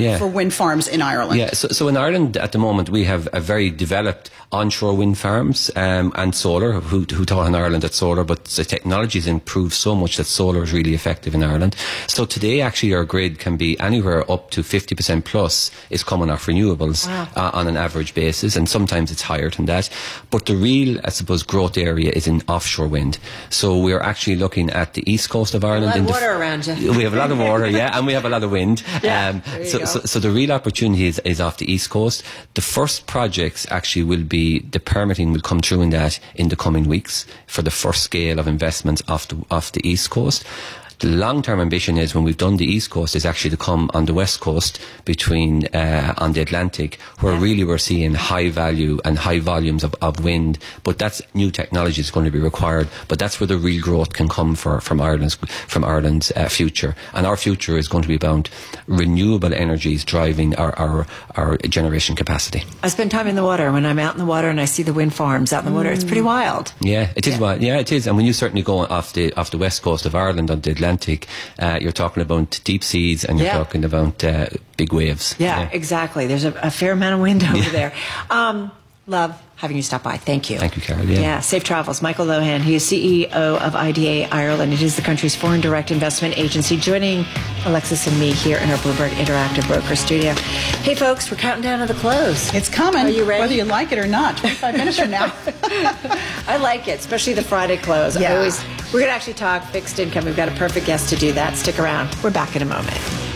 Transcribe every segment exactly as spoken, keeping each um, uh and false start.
yeah. for wind farms in Ireland. Yeah, so, so in Ireland at the moment we have a very developed onshore wind farms um, and solar. Who, who thought in Ireland that solar, but the technology has improved so much that solar is really effective in Ireland. So today actually our grid can be anywhere up to fifty percent plus is coming off renewables. Wow. uh, on an average basis, and sometimes it's higher than that. But the real, I suppose, growth area is in offshore wind. So we're actually looking at the east coast of Ireland. A lot in of the water f- around you. We have a lot of water, yeah, and we have a lot of wind. Yeah, um, there you so, go. so, so the real opportunity is, is off the east coast. The first projects actually will be, the permitting will come through in that in the coming weeks for the first scale of investments off the, off the east coast. The long-term ambition is, when we've done the east coast, is actually to come on the west coast between uh, on the Atlantic, where yeah. really we're seeing high value and high volumes of, of wind. But that's new technology is going to be required. But that's where the real growth can come for, from Ireland's from Ireland's uh, future. And our future is going to be about renewable energies driving our, our our generation capacity. I spend time in the water. When I'm out in the water and I see the wind farms out in the water, it's pretty wild. Yeah, it is Yeah. wild. Yeah, it is. And when you certainly go off the off the west coast of Ireland on the Atlantic, Uh, you're talking about deep seas, and you're Yeah. talking about uh, big waves. Yeah, yeah. exactly. There's a, a fair amount of wind over Yeah. there. Um, love having you stop by. Thank you. Thank you, Carol. Yeah. Yeah, safe travels. Michael Lohan, he is C E O of I D A Ireland. It is the country's foreign direct investment agency, joining Alexis and me here in our Bloomberg Interactive Broker studio. Hey, folks, we're counting down to the close. It's coming. Are you ready? Whether you like it or not. twenty-five minutes from now. I like it, especially the Friday close. I Yeah. always, we're going to actually talk fixed income. We've got a perfect guest to do that. Stick around. We're back in a moment.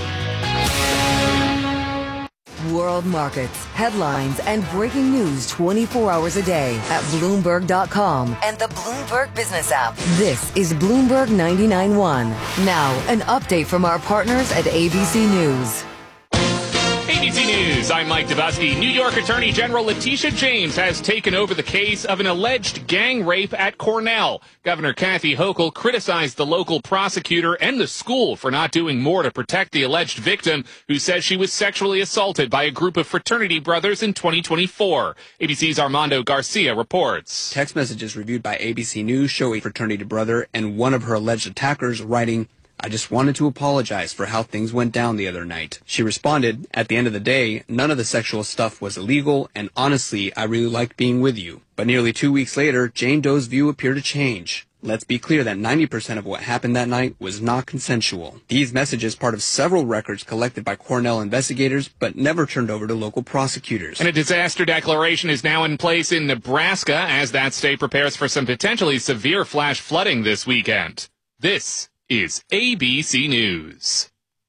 World markets, headlines, and breaking news twenty-four hours a day at Bloomberg dot com and the Bloomberg Business app. This is Bloomberg ninety-nine point one. Now, an update from our partners at A B C News. A B C News, I'm Mike Dubusky. New York Attorney General Letitia James has taken over the case of an alleged gang rape at Cornell. Governor Kathy Hochul criticized the local prosecutor and the school for not doing more to protect the alleged victim, who says she was sexually assaulted by a group of fraternity brothers in twenty twenty-four. A B C's Armando Garcia reports. Text messages reviewed by A B C News show a fraternity brother and one of her alleged attackers writing, "I just wanted to apologize for how things went down the other night." She responded, "At the end of the day, none of the sexual stuff was illegal, and honestly, I really liked being with you." But nearly two weeks later, Jane Doe's view appeared to change. Let's be clear that ninety percent of what happened that night was not consensual. These messages part of several records collected by Cornell investigators, but never turned over to local prosecutors. And a disaster declaration is now in place in Nebraska as that state prepares for some potentially severe flash flooding this weekend. This is A B C News.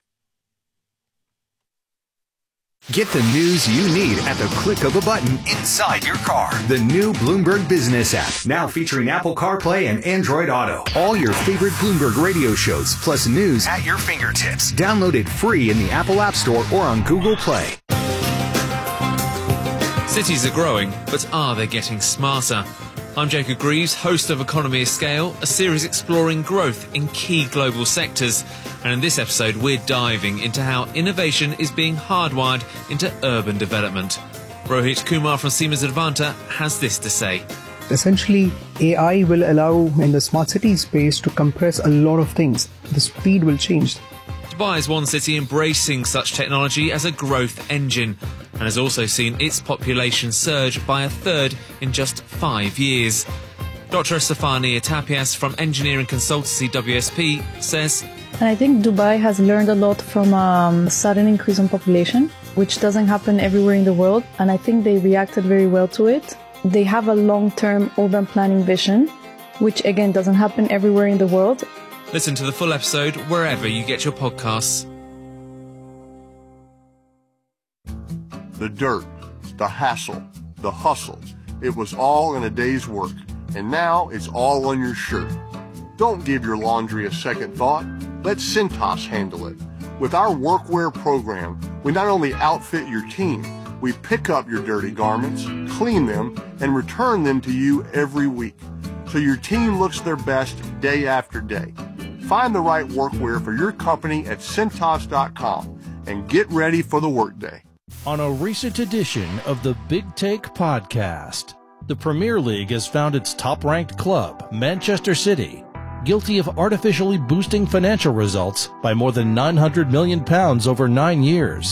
Get the news you need at the click of a button inside your car. The new Bloomberg Business app, now featuring Apple CarPlay and Android Auto. All your favorite Bloomberg radio shows, plus news at your fingertips. Download it free in the Apple App Store or on Google Play. Cities are growing, but are they getting smarter? I'm Jacob Greaves, host of Economy of Scale, a series exploring growth in key global sectors. And in this episode, we're diving into how innovation is being hardwired into urban development. Rohit Kumar from Siemens Advanta has this to say. Essentially, A I will allow in the smart city space to compress a lot of things. The speed will change. Dubai is one city embracing such technology as a growth engine and has also seen its population surge by a third in just five years. Doctor Estefania Tapias from engineering consultancy W S P says, I think Dubai has learned a lot from um, a sudden increase in population, which doesn't happen everywhere in the world, and I think they reacted very well to it. They have a long-term urban planning vision, which again doesn't happen everywhere in the world. Listen to the full episode wherever you get your podcasts. The dirt, the hassle, the hustle. It was all in a day's work, and now it's all on your shirt. Don't give your laundry a second thought. Let Cintas handle it. With our workwear program, we not only outfit your team, we pick up your dirty garments, clean them, and return them to you every week, so your team looks their best day after day. Find the right workwear for your company at Cintas dot com and get ready for the workday. On a recent edition of the Big Take podcast, the Premier League has found its top-ranked club, Manchester City, guilty of artificially boosting financial results by more than nine hundred million pounds over nine years.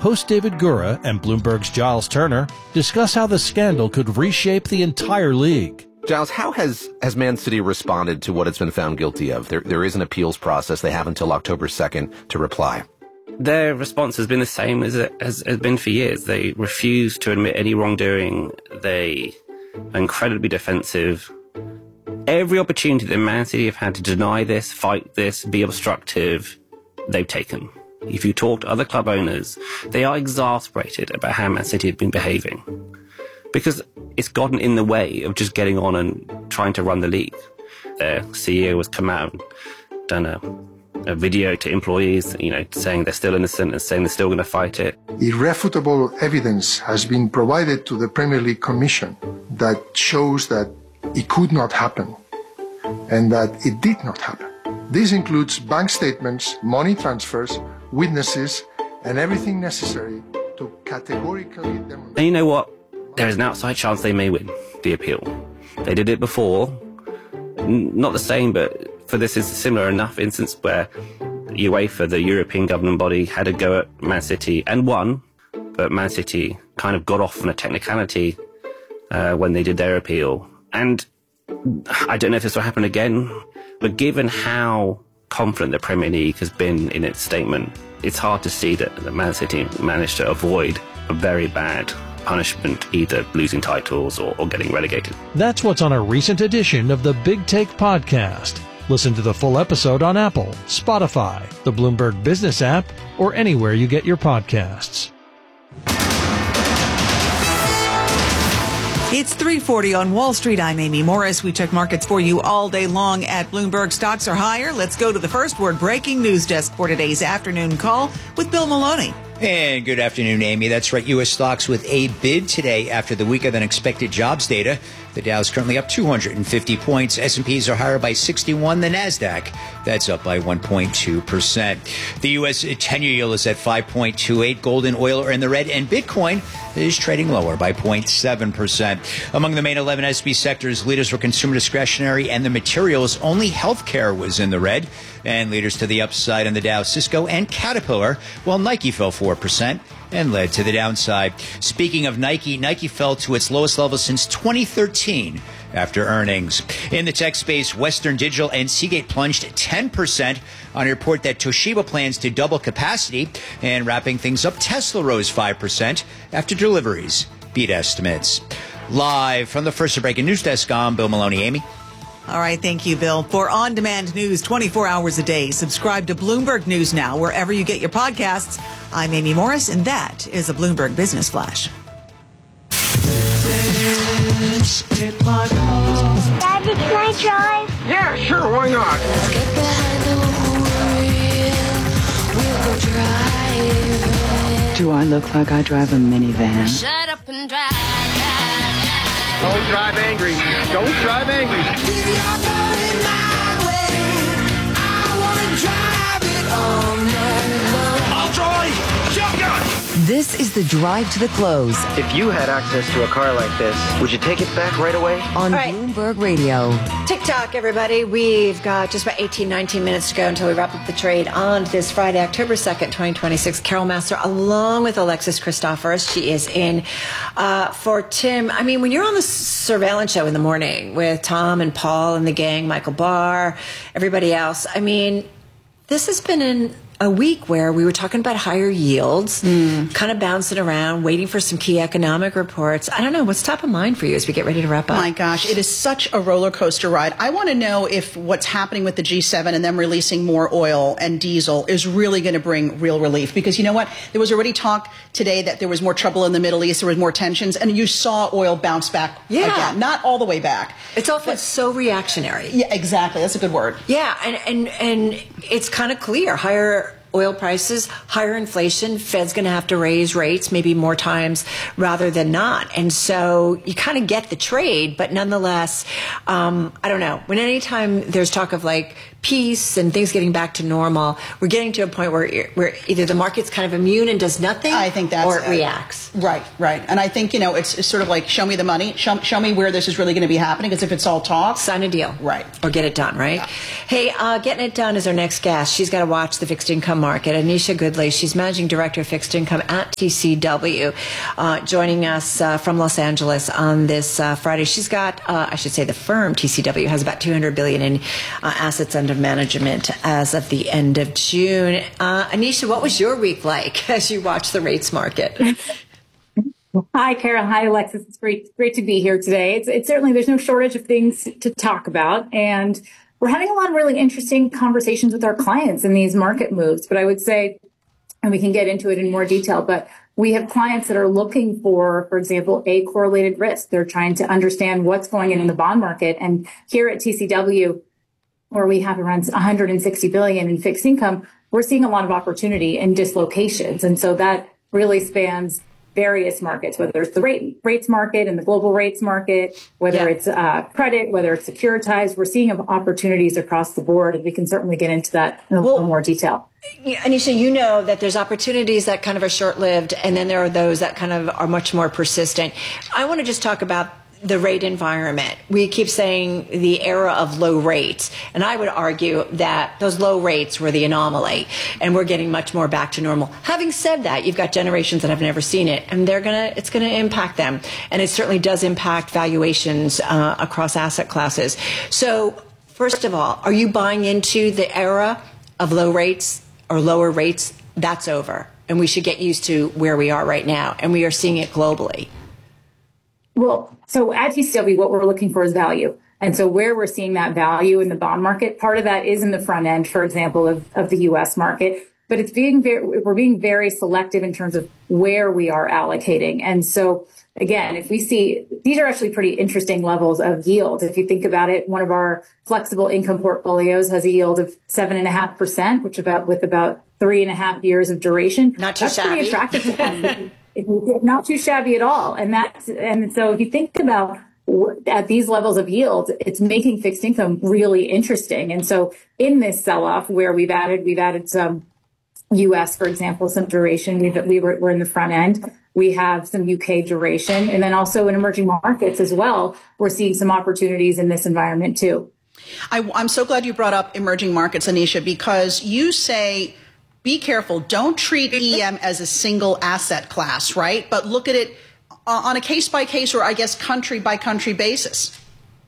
host David Gura and Bloomberg's Giles Turner discuss how the scandal could reshape the entire league. Giles, how has, has Man City responded to what it's been found guilty of? There, there is an appeals process. They have until October second to reply. Their response has been the same as it has, has been for years. They refuse to admit any wrongdoing. They are incredibly defensive. Every opportunity that Man City have had to deny this, fight this, be obstructive, they've taken. If you talk to other club owners, they are exasperated about how Man City have been behaving, because it's gotten in the way of just getting on and trying to run the league. Their C E O has come out and done a, a video to employees, you know, saying they're still innocent and saying they're still going to fight it. Irrefutable evidence has been provided to the Premier League Commission that shows that it could not happen and that it did not happen. This includes bank statements, money transfers, witnesses, and everything necessary to categorically demonstrate. And you know what? There is an outside chance they may win the appeal. They did it before. N- not the same, but for this is a similar enough instance where UEFA, the European governing body, had a go at Man City and won, but Man City kind of got off on a technicality uh, when they did their appeal. And I don't know if this will happen again, but given how confident the Premier League has been in its statement, it's hard to see that, that Man City managed to avoid a very bad punishment, either losing titles or, or getting relegated. That's what's on a recent edition of the Big Take podcast. Listen to the full episode on Apple, Spotify, the Bloomberg Business app, or anywhere you get your podcasts. It's three forty on Wall Street. I'm Amy Morris. We check markets for you all day long at Bloomberg. Stocks are higher. Let's go to the first word breaking news desk for today's afternoon call with Bill Maloney. And good afternoon, Amy. That's right. U S stocks with a bid today after the weaker than expected jobs data. The Dow is currently up two hundred fifty points. S and P's are higher by sixty-one. The NASDAQ, that's up by one point two percent. The U S ten-year yield is at five point two eight. Gold and oil are in the red, and Bitcoin is trading lower by zero point seven percent. Among the main eleven S and P sectors, leaders were consumer discretionary and the materials. Only healthcare was in the red. And leaders to the upside on the Dow, Cisco and Caterpillar, while Nike fell four percent and led to the downside. Speaking of Nike, Nike fell to its lowest level since twenty thirteen after earnings. In the tech space, Western Digital and Seagate plunged ten percent on a report that Toshiba plans to double capacity. And wrapping things up, Tesla rose five percent after deliveries beat estimates. Live from the First Breaking News Desk, I'm Bill Maloney. Amy? All right, thank you, Bill. For on-demand news twenty-four hours a day, subscribe to Bloomberg News Now wherever you get your podcasts. I'm Amy Morris, and that is a Bloomberg Business Flash. Daddy, can I drive? Yeah, sure, why not? Let's get behind the wheel. We'll go driving. Do I look like I drive a minivan? Shut up and drive. Don't drive angry. Don't drive angry. I'll drive. Shotgun. This is the drive to the close If you had access to a car like this, would you take it back right away? on All right. Bloomberg Radio. TikTok, everybody. We've got just about eighteen, nineteen minutes to go until we wrap up the trade on this Friday, October second, twenty twenty-six. Carol Master, along with Alexis Christoforous. She is in uh, for Tim. I mean, when you're on the surveillance show in the morning with Tom and Paul and the gang, Michael Barr, everybody else, I mean, this has been in a week where we were talking about higher yields, mm. kind of bouncing around, waiting for some key economic reports. I don't know. What's top of mind for you as we get ready to wrap up? My gosh, it is such a roller coaster ride. I want to know if what's happening with the G seven and them releasing more oil and diesel is really going to bring real relief. Because you know what? There was already talk today that there was more trouble in the Middle East, there was more tensions, and you saw oil bounce back Yeah. again. Not all the way back. It's often but, so reactionary. Yeah, exactly. That's a good word. Yeah, and, and, and it's kind of clear. Higher oil prices, higher inflation, Fed's going to have to raise rates maybe more times rather than not. And so you kind of get the trade, but nonetheless, um, I don't know. When anytime there's talk of like peace and things getting back to normal, we're getting to a point where where either the market's kind of immune and does nothing, I think that's or it it. reacts. Right, right. And I think, you know, it's, it's sort of like, show me the money, show, show me where this is really going to be happening, because if it's all talk, sign a deal. Right. Or get it done, right? Yeah. Hey, uh, getting it done is our next guest. She's got to watch the fixed income market. Anisha Goodley, she's Managing Director of Fixed Income at T C W, uh, joining us uh, from Los Angeles on this uh, Friday. She's got, uh, I should say the firm T C W has about two hundred billion dollars in uh, assets under management as of the end of June. Uh, Anisha, what was your week like as you watched the rates market? Hi, Carol. Hi, Alexis. It's great, great to be here today. It's, it's certainly, there's no shortage of things to talk about. And we're having a lot of really interesting conversations with our clients in these market moves. But I would say, and we can get into it in more detail, but we have clients that are looking for, for example, a correlated risk. They're trying to understand what's going on in the bond market. And here at T C W, where we have around one hundred sixty billion dollars in fixed income, we're seeing a lot of opportunity and dislocations. And so that really spans various markets, whether it's the rate, rates market and the global rates market, whether yeah. it's uh, credit, whether it's securitized. We're seeing opportunities across the board, and we can certainly get into that in a well, little more detail. Anisha, you know that there's opportunities that kind of are short-lived, and then there are those that kind of are much more persistent. I want to just talk about the rate environment. We keep saying the era of low rates, and I would argue that those low rates were the anomaly, and we're getting much more back to normal. Having said that, you've got generations that have never seen it, and they're gonna, it's gonna impact them, and it certainly does impact valuations uh, across asset classes. So, first of all, are you buying into the era of low rates or lower rates? That's over, and we should get used to where we are right now, and we are seeing it globally. Well, so at T C W, what we're looking for is value. And so where we're seeing that value in the bond market, part of that is in the front end, for example, of, of the U S market. But it's being very, we're being very selective in terms of where we are allocating. And so, again, if we see, these are actually pretty interesting levels of yield. If you think about it, one of our flexible income portfolios has a yield of seven and a half percent, which about with about three and a half years of duration. Not too That's shabby. Pretty attractive. Not too shabby at all. And that's, and so if you think about at these levels of yield, it's making fixed income really interesting. And so in this sell-off where we've added, we've added some U S, for example, some duration, we've, we were, we're in the front end. We have some U K duration, and then also in emerging markets as well. We're seeing some opportunities in this environment too. I, I'm so glad you brought up emerging markets, Anisha, because you say, be careful. Don't treat E M as a single asset class, right? But look at it on a case-by-case or, I guess, country-by-country basis.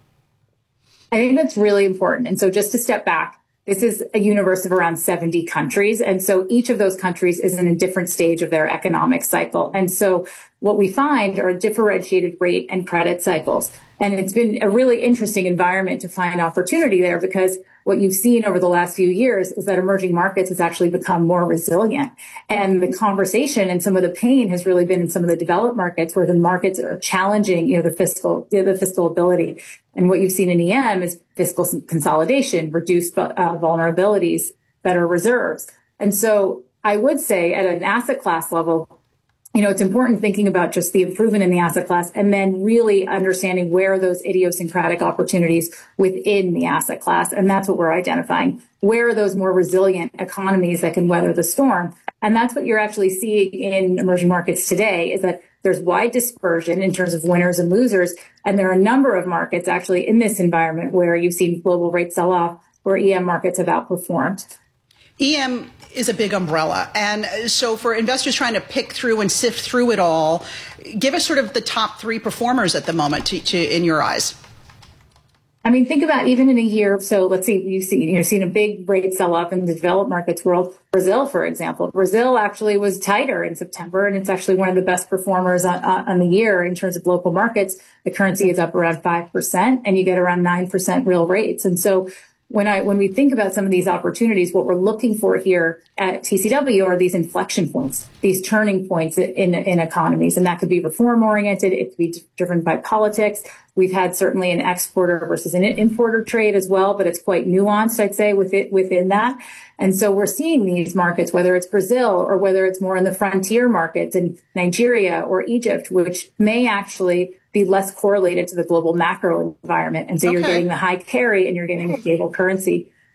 I think that's really important. And so just to step back, this is a universe of around seventy countries. And so each of those countries is in a different stage of their economic cycle. And so what we find are differentiated rate and credit cycles. And it's been a really interesting environment to find opportunity there, because what you've seen over the last few years is that emerging markets has actually become more resilient. And the conversation and some of the pain has really been in some of the developed markets, where the markets are challenging, you know, the fiscal, the fiscal ability. And what you've seen in E M is fiscal consolidation, reduced uh, vulnerabilities, better reserves. And so I would say at an asset class level, you know, it's important thinking about just the improvement in the asset class, and then really understanding where are those idiosyncratic opportunities within the asset class. And that's what we're identifying. Where are those more resilient economies that can weather the storm? And that's what you're actually seeing in emerging markets today, is that there's wide dispersion in terms of winners and losers. And there are a number of markets actually in this environment where you've seen global rates sell off, where E M markets have outperformed. E M is a big umbrella. And so for investors trying to pick through and sift through it all, give us sort of the top three performers at the moment to, to in your eyes. I mean, think about even in a year. So let's see, you've seen, you've seen a big rate sell off in the developed markets world. Brazil, for example, Brazil actually was tighter in September, and it's actually one of the best performers on, on the year in terms of local markets. The currency is up around five percent, and you get around nine percent real rates. And so When I, when we think about some of these opportunities, what we're looking for here at T C W are these inflection points, these turning points in, in economies. And that could be reform oriented. It could be driven by politics. We've had certainly an exporter versus an importer trade as well, but it's quite nuanced, I'd say, with it, within that. And so we're seeing these markets, whether it's Brazil or whether it's more in the frontier markets in Nigeria or Egypt, which may actually be less correlated to the global macro environment. And so okay. you're getting the high carry and you're getting a stable currency.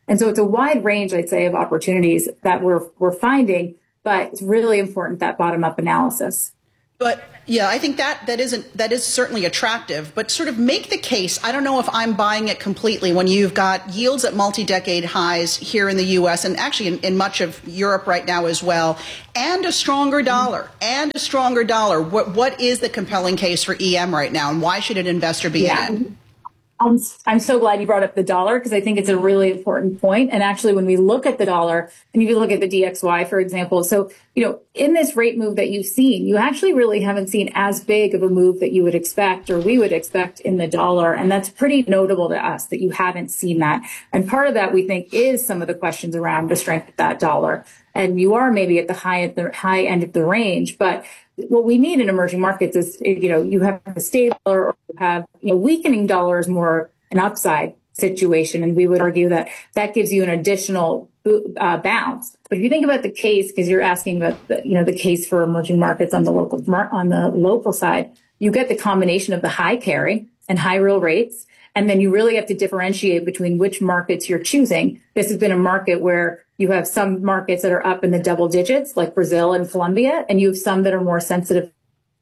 And so it's a wide range, I'd say, of opportunities that we're we're finding, but it's really important, that bottom-up analysis. But yeah, I think that that isn't that is certainly attractive, but sort of make the case. I don't know if I'm buying it completely when you've got yields at multi-decade highs here in the U S and actually in, in much of Europe right now as well, and a stronger dollar, and a stronger dollar. What what is the compelling case for E M right now, and why should an investor be yeah. in it? I'm, I'm so glad you brought up the dollar, because I think it's a really important point. And actually, when we look at the dollar, and if you look at the D X Y, for example, so, you know, in this rate move that you've seen, you actually really haven't seen as big of a move that you would expect, or we would expect in the dollar. And that's pretty notable to us that you haven't seen that. And part of that, we think, is some of the questions around the strength of that dollar. And you are maybe at the high at the high end of the range, but what we need in emerging markets is, you know, you have a stable or you have, you know, weakening dollar is more an upside situation. And we would argue that that gives you an additional uh, bounce. But if you think about the case, because you're asking about, the, you know, the case for emerging markets on the local, on the local side, you get the combination of the high carry and high real rates. And then you really have to differentiate between which markets you're choosing. This has been a market where you have some markets that are up in the double digits, like Brazil and Colombia, and you have some that are more sensitive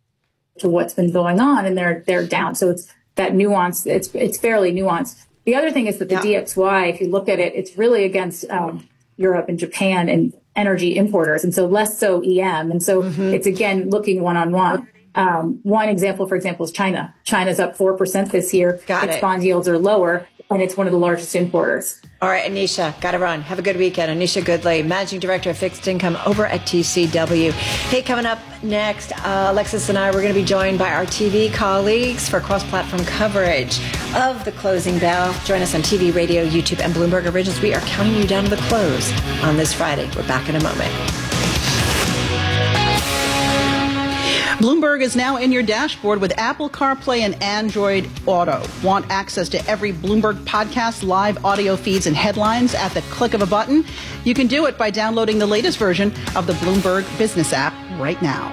to what's been going on, and they're they're down. So it's that nuance. It's it's fairly nuanced. The other thing is that the yeah. D X Y, if you look at it, it's really against um, Europe and Japan and energy importers, and so less so E M. And so mm-hmm. it's again looking one on one. Um, one example, for example, is China. China's up four percent this year. Got its it. Bond yields are lower, and it's one of the largest importers. All right, Anisha, got to run. Have a good weekend. Anisha Goodley, Managing Director of Fixed Income over at T C W. Hey, coming up next, uh, Alexis and I, we're going to be joined by our T V colleagues for cross-platform coverage of the closing bell. Join us on T V, radio, YouTube, and Bloomberg Originals. We are counting you down to the close on this Friday. We're back in a moment. Bloomberg is now in your dashboard with Apple CarPlay and Android Auto. Want access to every Bloomberg podcast, live audio feeds, and headlines at the click of a button? You can do it by downloading the latest version of the Bloomberg Business app right now.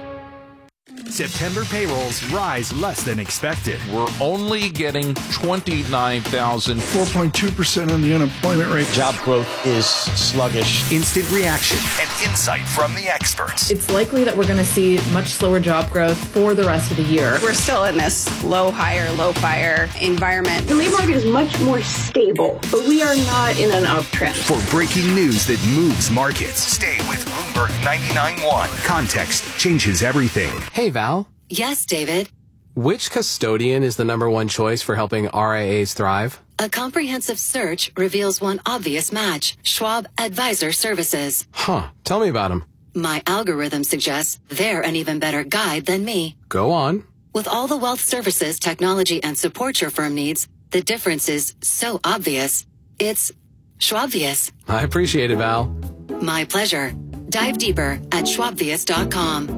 September payrolls rise less than expected. We're only getting twenty-nine thousand. four point two percent on the unemployment rate. Job growth is sluggish. Instant reaction and insight from the experts. It's likely that we're going to see much slower job growth for the rest of the year. We're still in this low hire, low fire environment. The labor market is much more stable, but we are not in an uptrend. For breaking news that moves markets, stay with Bloomberg ninety-nine point one. Context changes everything. Hey, Val. Yes, David. Which custodian is the number one choice for helping R I As thrive? A comprehensive search reveals one obvious match. Schwab Advisor Services. Huh. Tell me about them. My algorithm suggests they're an even better guide than me. Go on. With all the wealth services, technology, and support your firm needs, the difference is so obvious. It's Schwabvious. I appreciate it, Val. My pleasure. Dive deeper at schwabvious dot com.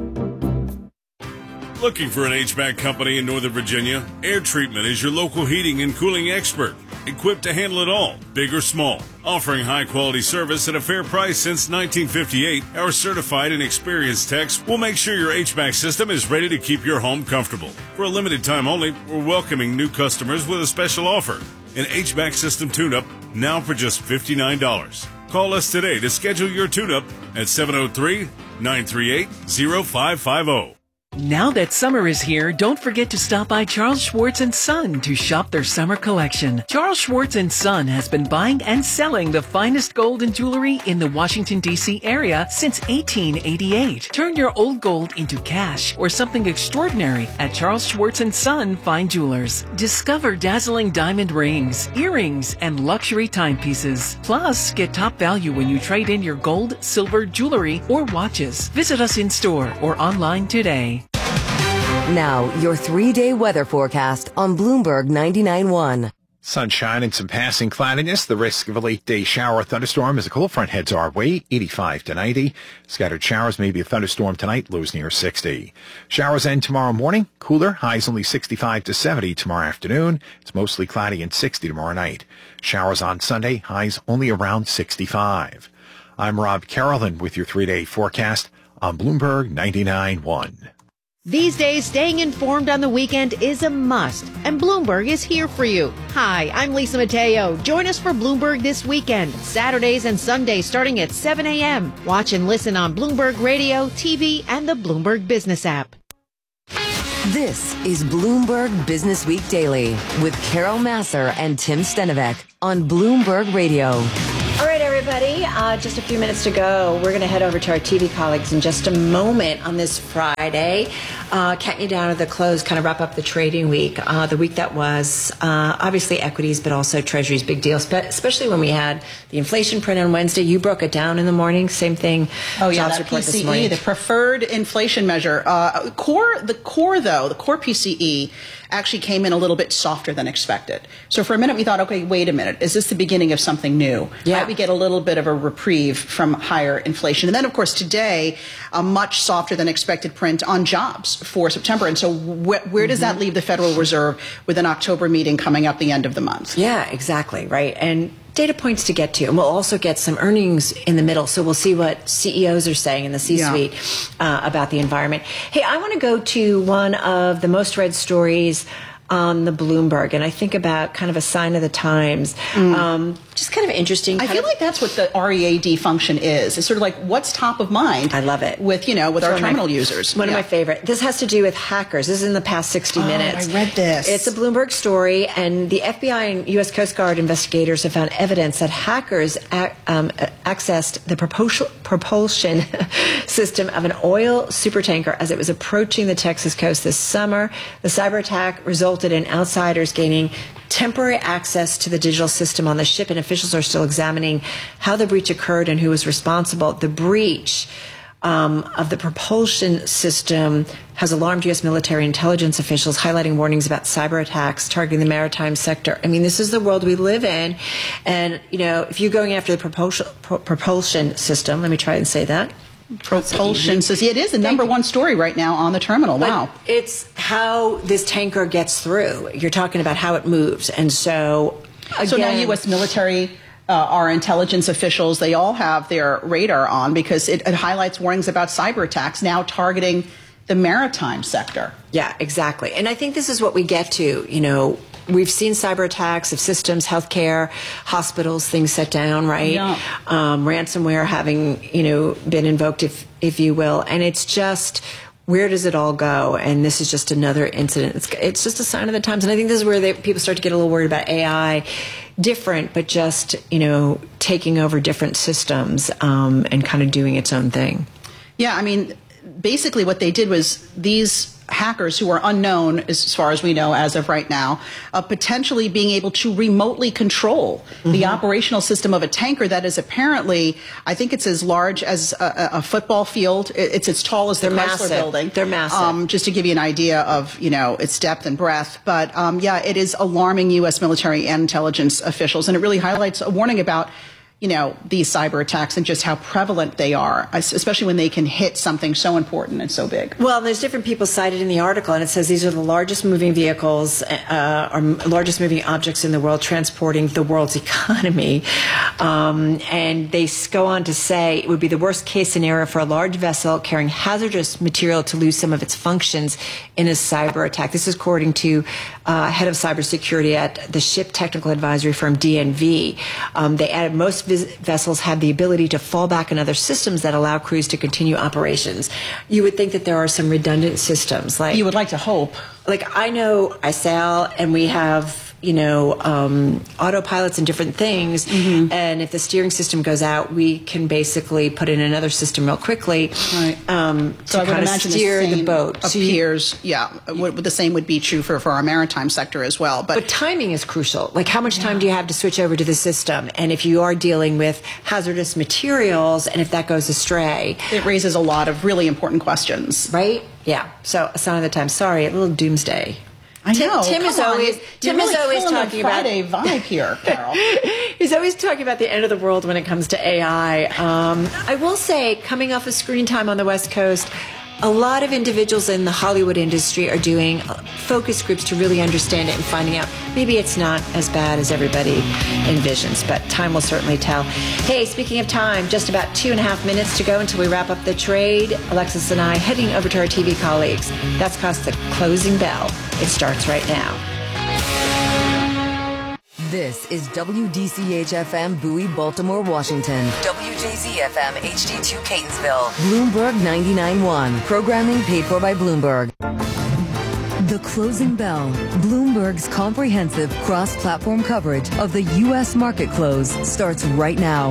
Looking for an H V A C company in Northern Virginia? Air Treatment is your local heating and cooling expert. Equipped to handle it all, big or small. Offering high-quality service at a fair price since nineteen fifty-eight, our certified and experienced techs will make sure your H V A C system is ready to keep your home comfortable. For a limited time only, we're welcoming new customers with a special offer. An H V A C system tune-up now for just fifty-nine dollars. Call us today to schedule your tune-up at seven oh three, nine three eight, oh five five oh. Now that summer is here, don't forget to stop by Charles Schwartz and Son to shop their summer collection. Charles Schwartz and Son has been buying and selling the finest gold and jewelry in the Washington, D C area since eighteen eighty-eight. Turn your old gold into cash or something extraordinary at Charles Schwartz and Son Fine Jewelers. Discover dazzling diamond rings, earrings, and luxury timepieces. Plus, get top value when you trade in your gold, silver, jewelry, or watches. Visit us in store or online today. Now, your three-day weather forecast on Bloomberg ninety-nine point one. Sunshine and some passing cloudiness. The risk of a late-day shower or thunderstorm as a cold front heads our way, eighty-five to ninety. Scattered showers, maybe a thunderstorm tonight, lows near sixty. Showers end tomorrow morning. Cooler, highs only sixty-five to seventy tomorrow afternoon. It's mostly cloudy and sixty tomorrow night. Showers on Sunday, highs only around sixty-five. I'm Rob Carolyn with your three-day forecast on Bloomberg ninety-nine point one. These days, staying informed on the weekend is a must, and Bloomberg is here for you. Hi, I'm Lisa Mateo. Join us for Bloomberg This Weekend, Saturdays and Sundays starting at seven a.m. Watch and listen on Bloomberg Radio, T V, and the Bloomberg Business app. This is Bloomberg Business Week Daily with Carol Massar and Tim Stenovec on Bloomberg Radio. All right, everybody, uh, just a few minutes to go. We're going to head over to our T V colleagues in just a moment on this Friday. Uh, counting you down to the close, kind of wrap up the trading week. Uh, the week that was uh, obviously equities, but also treasuries, big deal, spe- especially when we had the inflation print on Wednesday. You broke it down in the morning. Same thing. Oh, yeah, jobs that report P C E, this morning. the preferred inflation measure. Uh, core, the core, though, the core P C E actually came in a little bit softer than expected. So for a minute, we thought, okay, wait a minute. Is this the beginning of something new? Yeah. Right? We get a little bit of a reprieve from higher inflation. And then, of course, today, a much softer than expected print on jobs for September. And so wh- where does mm-hmm. that leave the Federal Reserve with an October meeting coming up the end of the month? Yeah, exactly. Right. And data points to get to. And we'll also get some earnings in the middle. So we'll see what C E Os are saying in the C-suite yeah. uh, about the environment. Hey, I want to go to one of the most read stories on the Bloomberg, and I think about kind of a sign of the times. Mm. Um, just kind of interesting. I feel of, like that's what the R E A D function is. It's sort of like what's top of mind. I love it. With, you know, with it's our terminal my, users. One yeah. of my favorite. This has to do with hackers. This is in the past sixty oh, minutes. I read this. It's a Bloomberg story, and the F B I and U S Coast Guard investigators have found evidence that hackers ac- um, accessed the propulsion, propulsion system of an oil supertanker as it was approaching the Texas coast this summer. The cyber attack resulted in outsiders gaining temporary access to the digital system on the ship, and officials are still examining how the breach occurred and who was responsible. The breach um, of the propulsion system has alarmed U S military intelligence officials, highlighting warnings about cyber attacks targeting the maritime sector. I mean, this is the world we live in. And, you know, if you're going after the propulsion, pro- propulsion system, let me try and say that. Propulsion says yeah, it is the number one story right now on the terminal. Wow. But it's how this tanker gets through. You're talking about how it moves. And so, again, so now U S military, uh, our intelligence officials, they all have their radar on because it, it highlights warnings about cyber attacks now targeting the maritime sector. Yeah, exactly. And I think this is what we get to, you know, we've seen cyber attacks of systems, healthcare, hospitals, things set down, right? Yeah. Um, ransomware having, you know, been invoked, if if you will. And it's just, where does it all go? And this is just another incident. It's, it's just a sign of the times. And I think this is where they, people start to get a little worried about A I. Different, but just, you know, taking over different systems um, and kind of doing its own thing. Yeah, I mean, basically what they did was these hackers who are unknown, as far as we know as of right now, uh, potentially being able to remotely control mm-hmm. the operational system of a tanker that is apparently, I think it's as large as a, a football field. It's as tall as the They're Chrysler massive. building. They're massive. Um, just to give you an idea of, you know, its depth and breadth. But um, yeah, it is alarming U S military and intelligence officials, and it really highlights a warning about, you know, these cyber attacks and just how prevalent they are, especially when they can hit something so important and so big. Well, there's different people cited in the article, and it says these are the largest moving vehicles uh, or largest moving objects in the world, transporting the world's economy. Um, and they go on to say it would be the worst case scenario for a large vessel carrying hazardous material to lose some of its functions in a cyber attack. This is according to uh, head of cybersecurity at the ship technical advisory firm D N V. Um, they added most vis- vessels have the ability to fall back on other systems that allow crews to continue operations. You would think that there are some redundant systems. Like you would like to hope. Like I know I sail and we have, you know, um, autopilots and different things. Mm-hmm. And if the steering system goes out, we can basically put in another system real quickly. Right. Um, so to I would imagine steer the, same the boat. appears, so you, yeah, w- the same would be true for, for our maritime sector as well. But, but timing is crucial. Like how much yeah. time do you have to switch over to the system? And if you are dealing with hazardous materials and if that goes astray. It raises a lot of really important questions. Right? Yeah. So a sign of the time. Sorry, a little doomsday. I know. Tim, Tim Come is on. always Tim really is always talking about Friday vibe here, Carol. He's always talking about the end of the world when it comes to A I. Um, I will say, coming off of screen time on the West Coast, a lot of individuals in the Hollywood industry are doing focus groups to really understand it and finding out maybe it's not as bad as everybody envisions, but time will certainly tell. Hey, speaking of time, just about two and a half minutes to go until we wrap up the trade. Alexis and I heading over to our T V colleagues. That's cost the closing bell. It starts right now. This is W D C H F M Bowie, Baltimore, Washington. W J Z F M H D two Catonsville. Bloomberg ninety-nine point one. Programming paid for by Bloomberg. The Closing Bell. Bloomberg's comprehensive cross-platform coverage of the U S market close starts right now.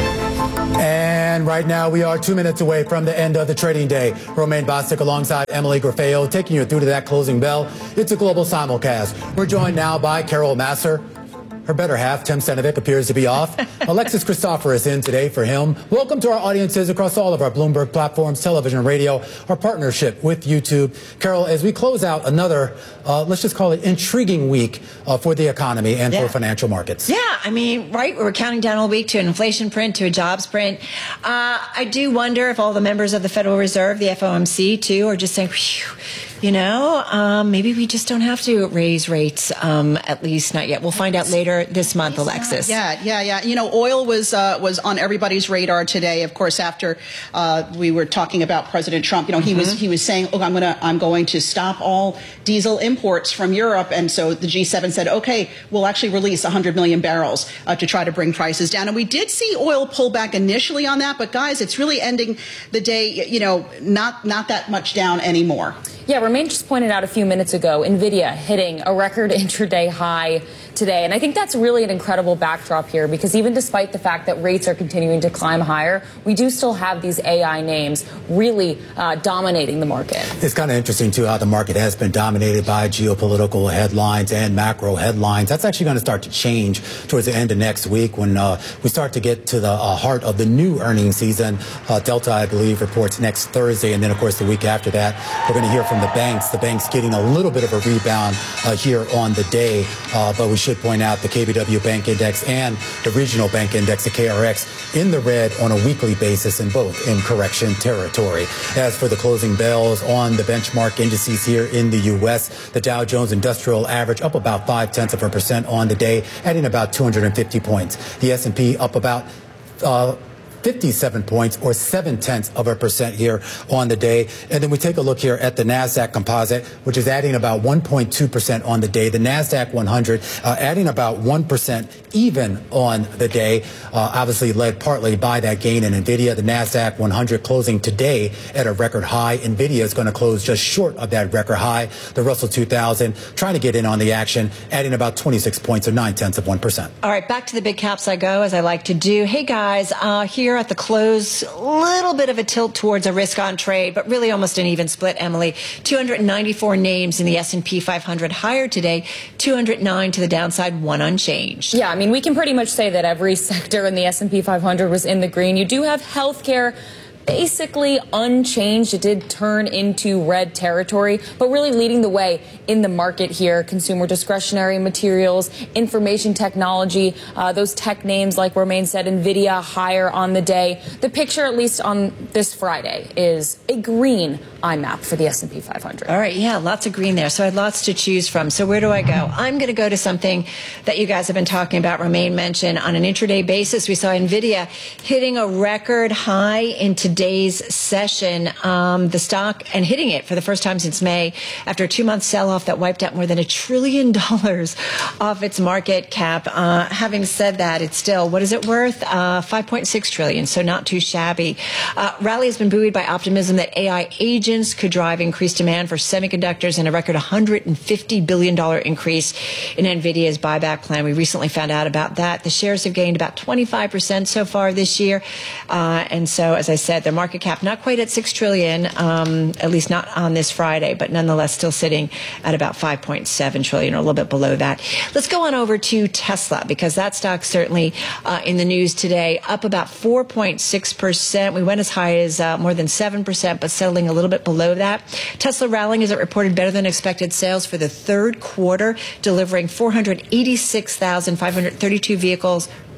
And right now we are two minutes away from the end of the trading day. Romaine Bostick alongside Emily Grafeo taking you through to that closing bell. It's a global simulcast. We're joined now by Carol Massar. Her better half, Tim Stenovic, appears to be off. Alexis Christopher is in today for him. Welcome to our audiences across all of our Bloomberg platforms, television and radio, our partnership with YouTube. Carol, as we close out another, uh, let's just call it intriguing week uh, for the economy and yeah. for financial markets. Yeah, I mean, right, we're counting down all week to an inflation print, to a jobs print. Uh, I do wonder if all the members of the Federal Reserve, the F O M C too, are just saying, phew, you know, um, maybe we just don't have to raise rates, um, at least not yet. We'll find out later this month, Alexis. Yeah, yeah, yeah. You know, oil was uh, was on everybody's radar today. Of course, after uh, we were talking about President Trump, you know, he mm-hmm. was he was saying, "Oh, I'm gonna I'm going to stop all diesel imports from Europe," and so the G seven said, "Okay, we'll actually release one hundred million barrels uh, to try to bring prices down." And we did see oil pull back initially on that, but guys, it's really ending the day, you know, not not that much down anymore. Yeah, Romaine just pointed out a few minutes ago, NVIDIA hitting a record intraday high today. And I think that's really an incredible backdrop here, because even despite the fact that rates are continuing to climb higher, we do still have these A I names really uh, dominating the market. It's kind of interesting, too, how the market has been dominated by geopolitical headlines and macro headlines. That's actually going to start to change towards the end of next week when uh, we start to get to the uh, heart of the new earnings season. Uh, Delta, I believe, reports next Thursday. And then, of course, the week after that, we're going to hear from the banks. The banks getting a little bit of a rebound uh, here on the day. Uh, but we should point out the K B W Bank Index and the Regional Bank Index, the K R X, in the red on a weekly basis, and both in correction territory. As for the closing bells on the benchmark indices here in the U S, the Dow Jones Industrial Average up about five tenths of a percent on the day, adding about two hundred fifty points. The S and P up about uh, fifty-seven points, or seven tenths of a percent here on the day. And then we take a look here at the NASDAQ composite, which is adding about one point two percent on the day. The NASDAQ one hundred uh, adding about one percent even on the day, uh, obviously led partly by that gain in NVIDIA. The NASDAQ one hundred closing today at a record high. NVIDIA is going to close just short of that record high. The Russell two thousand trying to get in on the action, adding about twenty-six points, or nine tenths of one percent. All right, back to the big caps I go, as I like to do. Hey, guys, uh, here at the close, a little bit of a tilt towards a risk on trade, but really almost an even split, Emily. two hundred ninety-four names in the S and P five hundred higher today, two hundred nine to the downside, one unchanged. Yeah, I mean, we can pretty much say that every sector in the S and P five hundred was in the green. You do have healthcare basically unchanged. It did turn into red territory, but really leading the way in the market here, consumer discretionary materials, information technology, uh, those tech names, like Romaine said, NVIDIA higher on the day. The picture, at least on this Friday, is a green I MAP for the S and P five hundred. All right, yeah, lots of green there. So I had lots to choose from. So where do I go? I'm going to go to something that you guys have been talking about. Romaine mentioned on an intraday basis, we saw NVIDIA hitting a record high in today's session, um, the stock, and hitting it for the first time since May after a two-month sell-off that wiped out more than a trillion dollars off its market cap. Uh, having said that, it's still, what is it worth? Uh, five point six trillion, so not too shabby. Uh, rally has been buoyed by optimism that A I agents could drive increased demand for semiconductors and a record one hundred fifty billion dollars increase in NVIDIA's buyback plan. We recently found out about that. The shares have gained about twenty-five percent so far this year. Uh, and so, as I said, their market cap not quite at six trillion dollars, um, at least not on this Friday, but nonetheless still sitting at about five point seven trillion dollars, or a little bit below that. Let's go on over to Tesla, because that stock certainly uh, in the news today, up about four point six percent. We went as high as uh, more than seven percent, but settling a little bit below that. Tesla rallying as it reported better than expected sales for the third quarter, delivering four hundred eighty-six thousand five hundred thirty-two vehicles,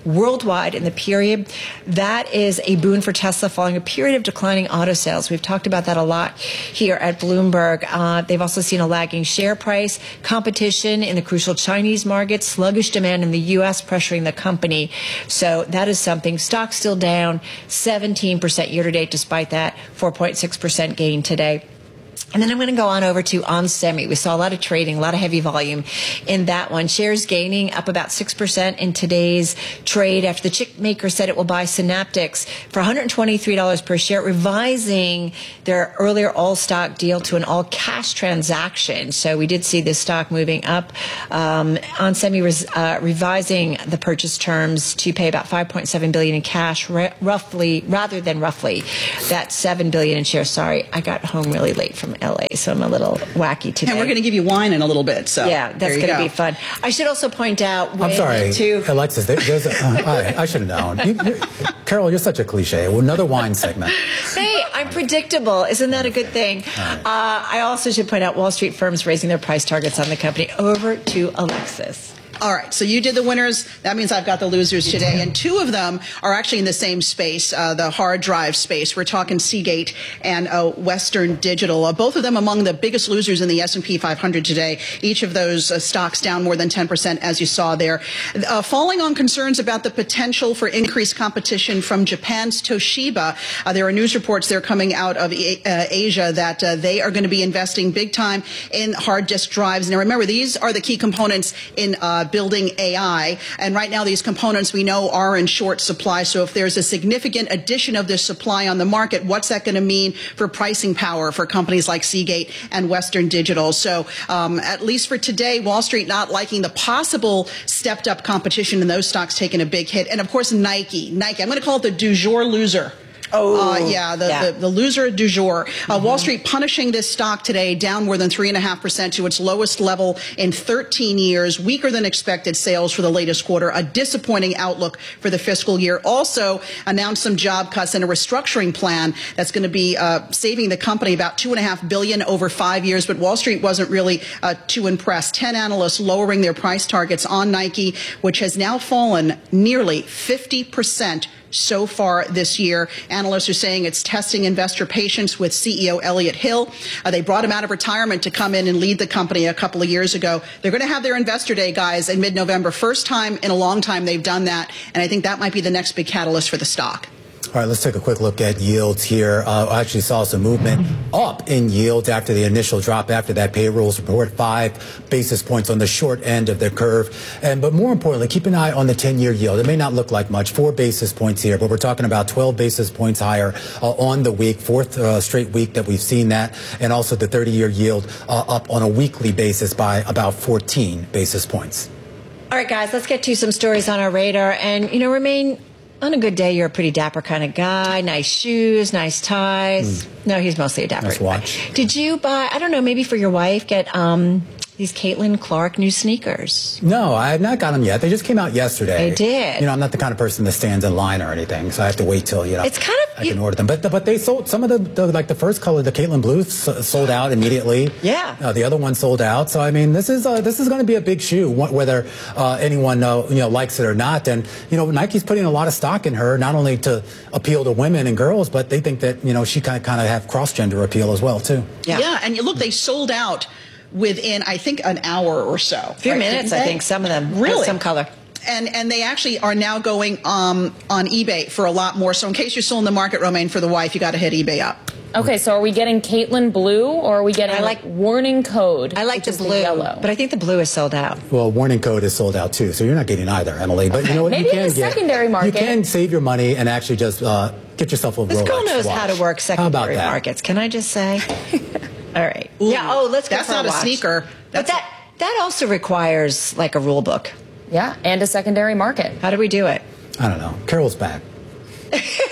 worldwide in the period. That is a boon for Tesla following a period of declining auto sales. We've talked about that a lot here at Bloomberg. Uh, they've also seen a lagging share price, competition in the crucial Chinese market, sluggish demand in the U S pressuring the company. So that is something. Stock still down seventeen percent year to date despite that, four point six percent gain today. And then I'm going to go on over to onsemi. We saw a lot of trading, a lot of heavy volume in that one. Shares gaining up about six percent in today's trade after the chip maker said it will buy Synaptics for one hundred twenty-three dollars per share, revising their earlier all-stock deal to an all-cash transaction. So we did see this stock moving up. Um, onsemi was uh, revising the purchase terms to pay about five point seven billion dollars in cash, r- roughly, rather than roughly that seven billion dollars in shares. Sorry, I got home really late from L A, so I'm a little wacky today. And we're going to give you wine in a little bit, so yeah, that's going to go. be fun. I should also point out. I'm sorry, to Alexis. There, there's a, uh, I, I should have known. You, you, Carol, you're such a cliche. Well, another wine segment. Hey, I'm predictable. Isn't that a good thing? Right. Uh, I also should point out Wall Street firms raising their price targets on the company. Over to Alexis. All right, so you did the winners. That means I've got the losers today, and two of them are actually in the same space, uh, the hard drive space. We're talking Seagate and uh, Western Digital. Uh, both of them among the biggest losers in the S and P five hundred today. Each of those uh, stocks down more than ten percent, as you saw there. Uh, falling on concerns about the potential for increased competition from Japan's Toshiba. Uh, there are news reports there coming out of a- uh, Asia that uh, they are going to be investing big time in hard disk drives. Now, remember, these are the key components in uh, building A I. And right now, these components we know are in short supply. So if there's a significant addition of this supply on the market, what's that going to mean for pricing power for companies like Seagate and Western Digital? So um, at least for today, Wall Street not liking the possible stepped up competition and those stocks taking a big hit. And of course, Nike. Nike, I'm going to call it the du jour loser. Oh, uh, yeah, the, yeah. The, the loser du jour. Uh, mm-hmm. Wall Street punishing this stock today down more than three and a half percent to its lowest level in thirteen years, weaker than expected sales for the latest quarter, a disappointing outlook for the fiscal year. Also announced some job cuts and a restructuring plan that's going to be uh, saving the company about two and a half billion over five years. But Wall Street wasn't really uh, too impressed. Ten analysts lowering their price targets on Nike, which has now fallen nearly fifty percent so far this year. Analysts are saying it's testing investor patience with C E O Elliott Hill. Uh, they brought him out of retirement to come in and lead the company a couple of years ago. They're going to have their investor day, guys, in mid-November. First time in a long time they've done that. And I think that might be the next big catalyst for the stock. All right, let's take a quick look at yields here. Uh, I actually saw some movement up in yields after the initial drop after that payrolls report, five basis points on the short end of the curve. And but more importantly, keep an eye on the ten-year yield. It may not look like much, four basis points here, but we're talking about twelve basis points higher uh, on the week, fourth uh, straight week that we've seen that. And also the thirty-year yield uh, up on a weekly basis by about fourteen basis points. All right, guys, let's get to some stories on our radar and, you know, remain. On a good day, you're a pretty dapper kind of guy. Nice shoes, nice ties. Mm. No, he's mostly a dapper. Nice watch. Did you buy, I don't know, maybe for your wife, get um, these Caitlin Clark new sneakers? No, I have not got them yet. They just came out yesterday. They did. You know, I'm not the kind of person that stands in line or anything, so I have to wait till, you know, it's kind of, I can you, order them. But but they sold, some of the, the like the first color, the Caitlin Blue, sold out immediately. Yeah. Uh, the other one sold out. So, I mean, this is uh, this is going to be a big shoe, whether uh, anyone, uh, you know, likes it or not. And, you know, Nike's putting a lot of stock in her, not only to appeal to women and girls, but they think that, you know, she kind of kind of have cross-gender appeal as well, too. Yeah. Yeah, and look, they sold out within, I think, an hour or so. A few right? minutes, I think, some of them. Really? Some color. And and they actually are now going um, on eBay for a lot more. So in case you're still in the market, Romaine, for the wife, you got to hit eBay up. Okay, so are we getting Caitlin Blue or are we getting I like, like warning code? I like the blue, the yellow. But I think the blue is sold out. Well, warning code is sold out too, so you're not getting either, Emily. But okay. you know what? Maybe you can in the get, secondary market. You can save your money and actually just uh, get yourself a Rolex watch. This girl knows how to work secondary markets. Can I just say? All right. Ooh, yeah. Oh, let's go That's for not a, a watch. sneaker. That's but that that also requires like a rule book. Yeah, and a secondary market. How do we do it? I don't know. Carol's back.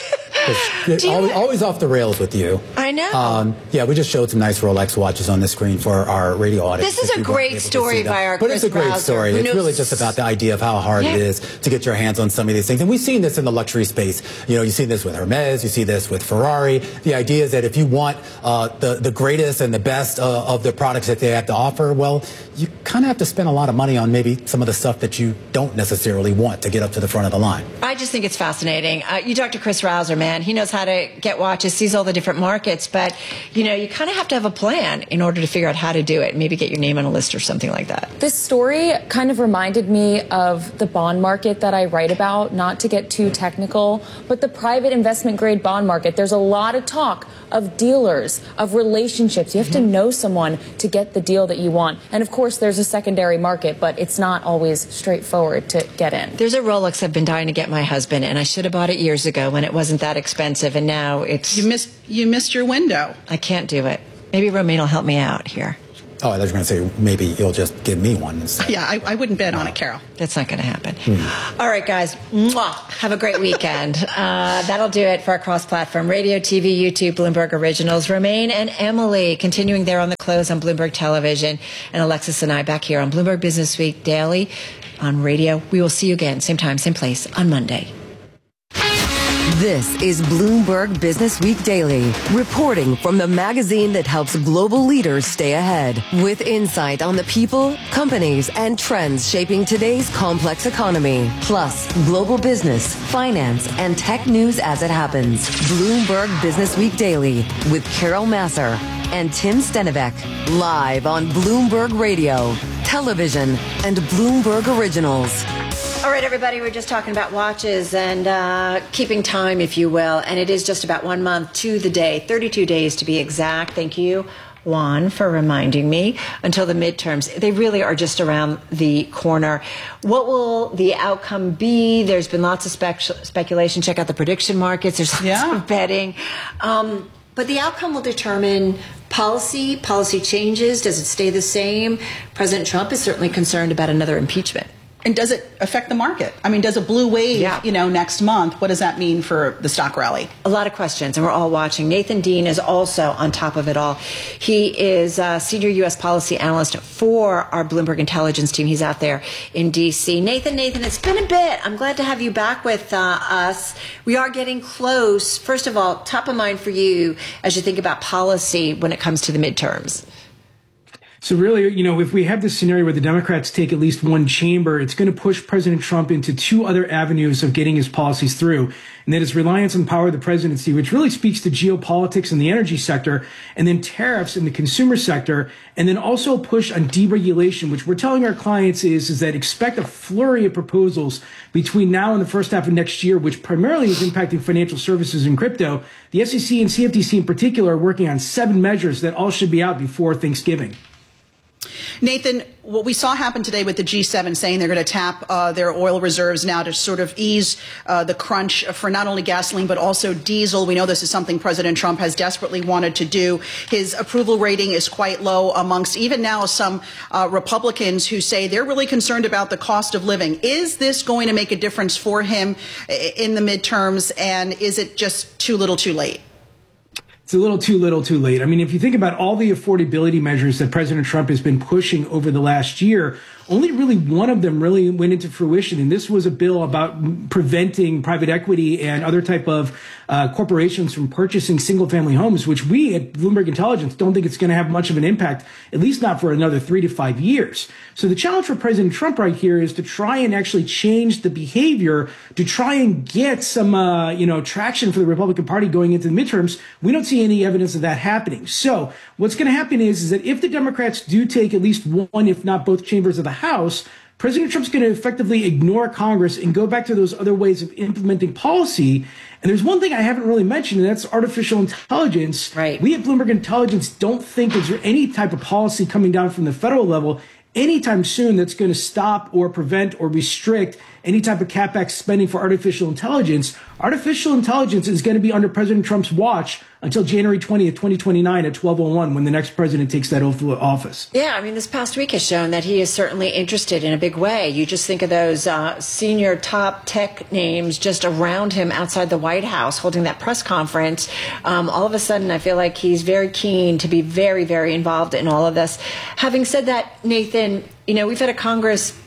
you, always, always off the rails with you. I know. Um, yeah, we just showed some nice Rolex watches on the screen for our radio audience. This is a great story by our But Chris it's a great Browser, story. It's really just about the idea of how hard yeah. it is to get your hands on some of these things. And we've seen this in the luxury space. You know, you see this with Hermes, you see this with Ferrari. The idea is that if you want uh, the, the greatest and the best uh, of the products that they have to offer, well, you kind of have to spend a lot of money on maybe some of the stuff that you don't necessarily want to get up to the front of the line. I just think it's fascinating. Uh, you talk to Chris Rouser, man. He knows how to get watches, sees all the different markets, but, you know, you kind of have to have a plan in order to figure out how to do it. Maybe get your name on a list or something like that. This story kind of reminded me of the bond market that I write about, not to get too technical, but the private investment grade bond market. There's a lot of talk of dealers, of relationships. You have to know someone to get the deal that you want. And of course, there's a secondary market, but it's not always straightforward to get in. There's a Rolex I've been dying to get my husband, and I should have bought it years ago when it wasn't that expensive, and now it's... You missed, you missed your window. I can't do it. Maybe Romaine will help me out here. Oh, I was going to say maybe you'll just give me one instead. Yeah, I, I wouldn't bet on it, Carol. That's not going to happen. Hmm. All right, guys. Mwah. Have a great weekend. uh, that'll do it for our cross-platform radio, T V, YouTube, Bloomberg Originals. Romaine and Emily continuing there on the close on Bloomberg Television, and Alexis and I back here on Bloomberg Business Week Daily on radio. We will see you again, same time, same place on Monday. This is Bloomberg Business Week Daily, reporting from the magazine that helps global leaders stay ahead, with insight on the people, companies, and trends shaping today's complex economy, plus global business, finance, and tech news as it happens. Bloomberg Business Week Daily with Carol Masser and Tim Stenivek, live on Bloomberg Radio, television, and Bloomberg Originals. All right, everybody, we're just talking about watches and uh, keeping time, if you will. And it is just about one month to the day, thirty-two days to be exact. Thank you, Juan, for reminding me, until the midterms. They really are just around the corner. What will the outcome be? There's been lots of spec- speculation. Check out the prediction markets. There's lots yeah. of betting. Um, but the outcome will determine policy, policy changes. Does it stay the same? President Trump is certainly concerned about another impeachment. And does it affect the market? I mean, does a blue wave, yeah. you know, next month, what does that mean for the stock rally? A lot of questions, and we're all watching. Nathan Dean is also on top of it all. He is a senior U S policy analyst for our Bloomberg Intelligence team. He's out there in D C. Nathan, Nathan, it's been a bit. I'm glad to have you back with uh, us. We are getting close. First of all, top of mind for you as you think about policy when it comes to the midterms. So really, you know, if we have this scenario where the Democrats take at least one chamber, it's going to push President Trump into two other avenues of getting his policies through. And that is reliance on the power of the presidency, which really speaks to geopolitics in the energy sector, and then tariffs in the consumer sector, and then also a push on deregulation, which we're telling our clients is, is that expect a flurry of proposals between now and the first half of next year, which primarily is impacting financial services and crypto. The S E C and C F T C in particular are working on seven measures that all should be out before Thanksgiving. Nathan, what we saw happen today with the G seven saying they're going to tap uh, their oil reserves now to sort of ease uh, the crunch for not only gasoline but also diesel. We know this is something President Trump has desperately wanted to do. His approval rating is quite low amongst even now some uh, Republicans who say they're really concerned about the cost of living. Is this going to make a difference for him in the midterms, and is it just too little too late? It's a little too little too late. I mean, if you think about all the affordability measures that President Trump has been pushing over the last year, only really one of them really went into fruition. And this was a bill about preventing private equity and other type of uh, corporations from purchasing single family homes, which we at Bloomberg Intelligence don't think it's going to have much of an impact, at least not for another three to five years. So the challenge for President Trump right here is to try and actually change the behavior to try and get some, uh, you know, traction for the Republican Party going into the midterms. We don't see any evidence of that happening. So what's going to happen is, is that if the Democrats do take at least one, if not both chambers of the House, President Trump's going to effectively ignore Congress and go back to those other ways of implementing policy. And there's one thing I haven't really mentioned, and that's artificial intelligence. Right. We at Bloomberg Intelligence don't think there's any type of policy coming down from the federal level anytime soon that's going to stop or prevent or restrict any type of CapEx spending for artificial intelligence. Artificial intelligence is going to be under President Trump's watch until January twentieth, twenty twenty-nine at twelve oh one when the next president takes that oath of office. Yeah, I mean, this past week has shown that he is certainly interested in a big way. You just think of those uh, senior top tech names just around him outside the White House holding that press conference. Um, all of a sudden, I feel like he's very keen to be very, very involved in all of this. Having said that, Nathan, you know, we've had a Congress,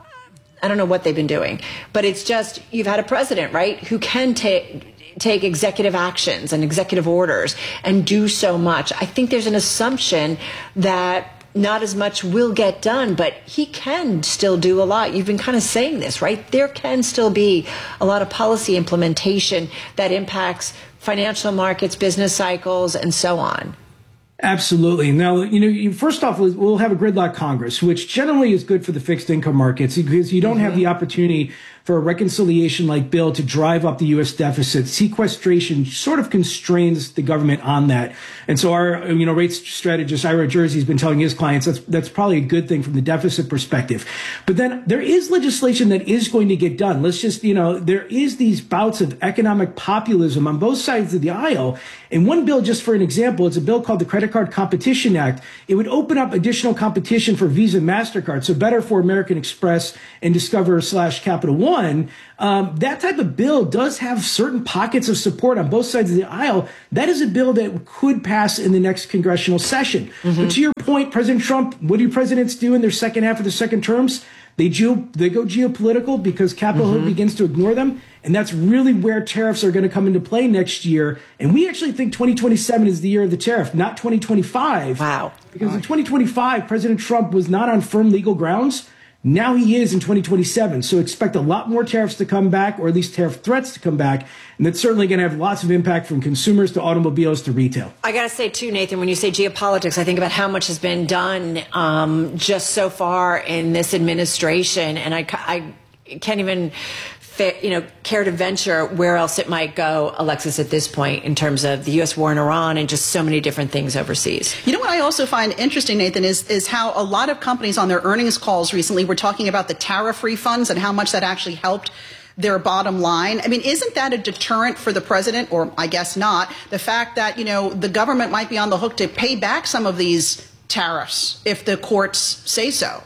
I don't know what they've been doing, but it's just, you've had a president, right, who can take take executive actions and executive orders and do so much. I think there's an assumption that not as much will get done, but he can still do a lot. You've been kind of saying this, right? There can still be a lot of policy implementation that impacts financial markets, business cycles, and so on. Absolutely. Now, you know, you, first off, we'll have a gridlock Congress, which generally is good for the fixed income markets because you don't mm-hmm. have the opportunity for a reconciliation-like bill to drive up the U S deficit. Sequestration sort of constrains the government on that. And so our, you know, rates strategist Ira Jersey has been telling his clients that's that's probably a good thing from the deficit perspective. But then there is legislation that is going to get done. Let's just, you know, there is these bouts of economic populism on both sides of the aisle. And one bill, just for an example, it's a bill called the Credit Card Competition Act. It would open up additional competition for Visa and MasterCard, so better for American Express and Discover slash Capital One. One, um, that type of bill does have certain pockets of support on both sides of the aisle. That is a bill that could pass in the next congressional session. Mm-hmm. But to your point, President Trump, what do presidents do in their second half of their second terms? They, geo- they go geopolitical because Capitol mm-hmm. Hill begins to ignore them. And that's really where tariffs are going to come into play next year. And we actually think twenty twenty-seven is the year of the tariff, not twenty twenty-five. Wow. Because right. in twenty twenty-five, President Trump was not on firm legal grounds. Now he is in twenty twenty-seven. So expect a lot more tariffs to come back, or at least tariff threats to come back. And that's certainly going to have lots of impact from consumers to automobiles to retail. I got to say, too, Nathan, when you say geopolitics, I think about how much has been done um, just so far in this administration. And I, I can't even you know, care to venture where else it might go, Alexis, at this point in terms of the U S war in Iran and just so many different things overseas. You know what I also find interesting, Nathan, is, is how a lot of companies on their earnings calls recently were talking about the tariff refunds and how much that actually helped their bottom line. I mean, isn't that a deterrent for the president, or I guess not, the fact that, you know, the government might be on the hook to pay back some of these tariffs if the courts say so?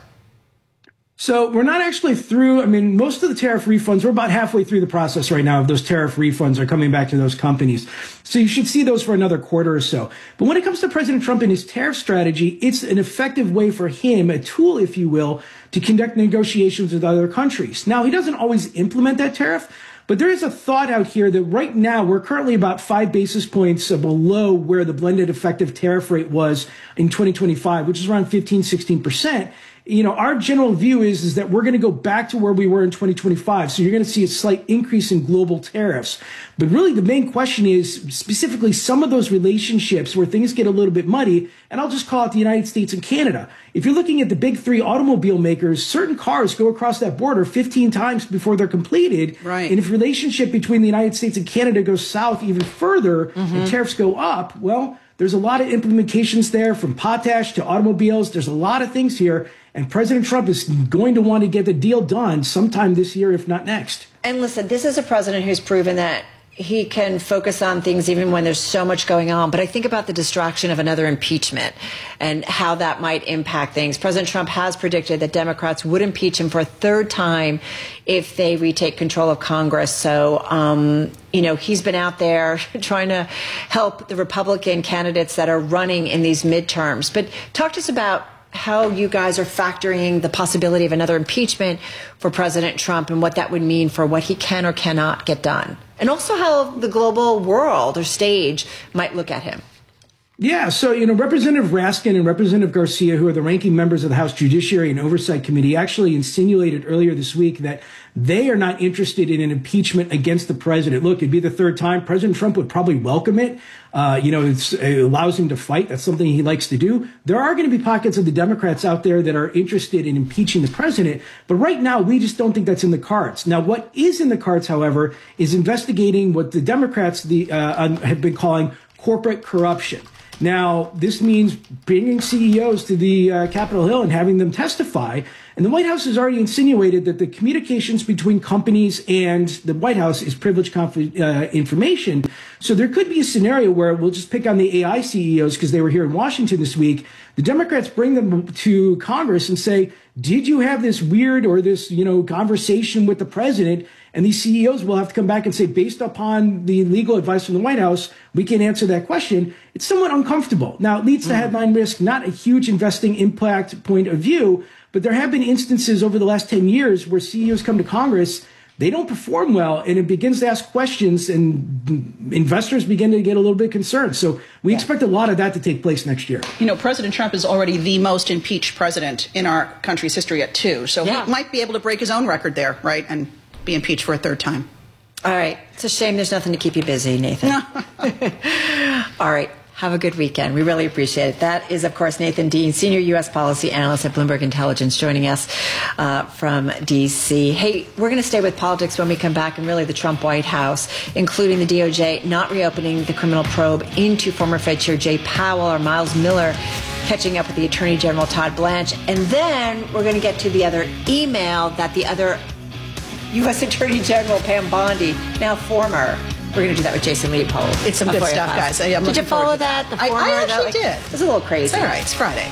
So we're not actually through. I mean, most of the tariff refunds, we're about halfway through the process right now of those tariff refunds are coming back to those companies. So you should see those for another quarter or so. But when it comes to President Trump and his tariff strategy, it's an effective way for him, a tool, if you will, to conduct negotiations with other countries. Now, he doesn't always implement that tariff, but there is a thought out here that right now we're currently about five basis points below where the blended effective tariff rate was in twenty twenty-five, which is around fifteen, sixteen percent. You know, our general view is, is that we're going to go back to where we were in twenty twenty-five. So you're going to see a slight increase in global tariffs. But really, the main question is specifically some of those relationships where things get a little bit muddy. And I'll just call it the United States and Canada. If you're looking at the big three automobile makers, certain cars go across that border fifteen times before they're completed. Right. And if the relationship between the United States and Canada goes south even further mm-hmm. and tariffs go up, well, there's a lot of implementations there from potash to automobiles. There's a lot of things here. And President Trump is going to want to get the deal done sometime this year, if not next. And listen, this is a president who's proven that he can focus on things even when there's so much going on. But I think about the distraction of another impeachment and how that might impact things. President Trump has predicted that Democrats would impeach him for a third time if they retake control of Congress. So, um, you know, he's been out there trying to help the Republican candidates that are running in these midterms. But talk to us about how you guys are factoring the possibility of another impeachment for President Trump and what that would mean for what he can or cannot get done. And also how the global world or stage might look at him. Yeah, so, you know, Representative Raskin and Representative Garcia, who are the ranking members of the House Judiciary and Oversight Committee, actually insinuated earlier this week that they are not interested in an impeachment against the president. Look, it'd be the third time. President Trump would probably welcome it. Uh, you know, it's, it allows him to fight. That's something he likes to do. There are going to be pockets of the Democrats out there that are interested in impeaching the president. But right now, we just don't think that's in the cards. Now, what is in the cards, however, is investigating what the Democrats the, uh, have been calling corporate corruption. Now, this means bringing C E Os to the uh, Capitol Hill and having them testify. And the White House has already insinuated that the communications between companies and the White House is privileged conf- uh, information. So there could be a scenario where we'll just pick on the A I C E Os because they were here in Washington this week. The Democrats bring them to Congress and say, did you have this weird or this, you know, conversation with the president? And these C E Os will have to come back and say, based upon the legal advice from the White House, we can answer that question. It's somewhat uncomfortable. Now, it leads to mm. headline risk, not a huge investing impact point of view, but there have been instances over the last ten years where C E Os come to Congress, they don't perform well, and it begins to ask questions, and investors begin to get a little bit concerned. So we yeah. expect a lot of that to take place next year. You know, President Trump is already the most impeached president in our country's history at two. So yeah. he might be able to break his own record there, right, and be impeached for a third time. All right. It's a shame there's nothing to keep you busy, Nathan. All right. Have a good weekend. We really appreciate it. That is, of course, Nathan Dean, Senior U S Policy Analyst at Bloomberg Intelligence, joining us uh, from D C. Hey, we're going to stay with politics when we come back, and really the Trump White House, including the D O J not reopening the criminal probe into former Fed Chair Jay Powell or Miles Miller, catching up with the Attorney General Todd Blanche. And then we're going to get to the other email that the other U S Attorney General Pam Bondi, now former. We're going to do that with Jason Leopold. It's some good stuff, guys. I, did you follow that? The I, former, I actually that, like, did. It was a little crazy. It's all right. It's Friday.